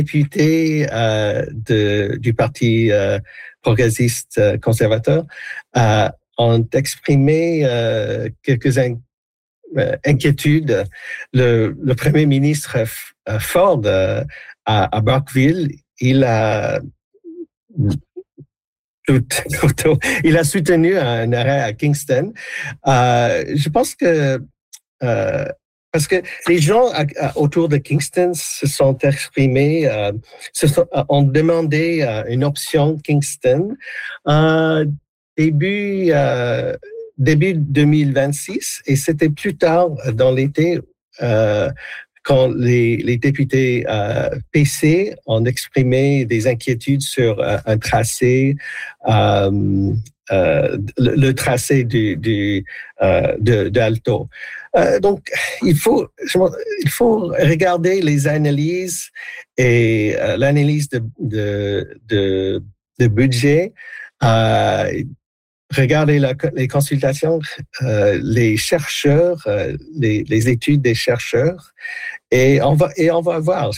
députés du Parti progressiste conservateur ont exprimé quelques inquiétudes. Le premier ministre Ford à Brockville, il a soutenu un arrêt à Kingston. Je pense que parce que les gens autour de Kingston se sont exprimés, ont demandé une option Kingston début 2026, et c'était plus tard dans l'été quand les députés PC ont exprimé des inquiétudes sur un tracé, le tracé d'Alto. Donc, il faut regarder les analyses et l'analyse de budget, regarder les consultations, les chercheurs, les études des chercheurs, et on va voir.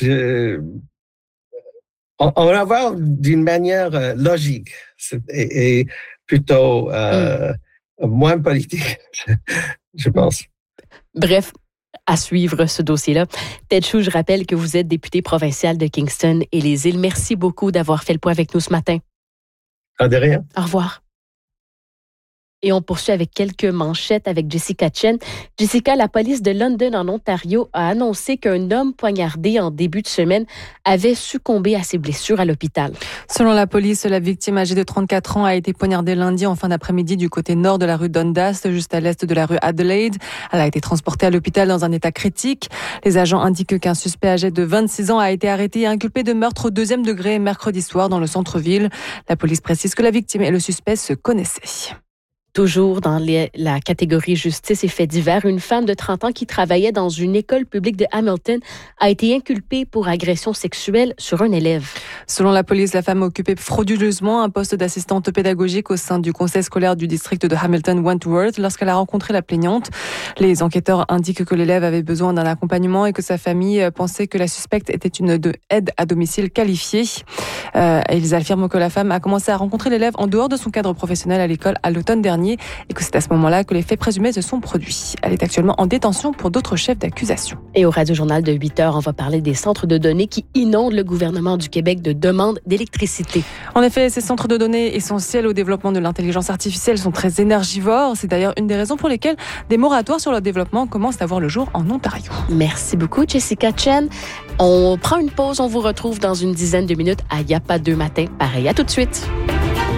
On va voir d'une manière logique et plutôt moins politique, je pense. Bref, à suivre ce dossier-là. Ted Chu, je rappelle que vous êtes député provincial de Kingston et les Îles. Merci beaucoup d'avoir fait le point avec nous ce matin. De rien. Au revoir. Et on poursuit avec quelques manchettes avec Jessica Chen. Jessica, la police de London en Ontario a annoncé qu'un homme poignardé en début de semaine avait succombé à ses blessures à l'hôpital. Selon la police, la victime âgée de 34 ans a été poignardée lundi en fin d'après-midi du côté nord de la rue Dundas, juste à l'est de la rue Adelaide. Elle a été transportée à l'hôpital dans un état critique. Les agents indiquent qu'un suspect âgé de 26 ans a été arrêté et inculpé de meurtre au 2e degré mercredi soir dans le centre-ville. La police précise que la victime et le suspect se connaissaient. Toujours dans la catégorie justice et faits divers, une femme de 30 ans qui travaillait dans une école publique de Hamilton a été inculpée pour agression sexuelle sur un élève. Selon la police, la femme occupait frauduleusement un poste d'assistante pédagogique au sein du conseil scolaire du district de Hamilton-Wentworth lorsqu'elle a rencontré la plaignante. Les enquêteurs indiquent que l'élève avait besoin d'un accompagnement et que sa famille pensait que la suspecte était une aide à domicile qualifiée. Ils affirment que la femme a commencé à rencontrer l'élève en dehors de son cadre professionnel à l'école à l'automne dernier et que c'est à ce moment-là que les faits présumés se sont produits. Elle est actuellement en détention pour d'autres chefs d'accusation. Et au Radio-Journal de 8h, on va parler des centres de données qui inondent le gouvernement du Québec de demandes d'électricité. En effet, ces centres de données essentiels au développement de l'intelligence artificielle sont très énergivores. C'est d'ailleurs une des raisons pour lesquelles des moratoires sur leur développement commencent à voir le jour en Ontario. Merci beaucoup, Jessica Chen. On prend une pause, on vous retrouve dans une dizaine de minutes à Y'a pas 2 matin. Pareil, à tout de suite.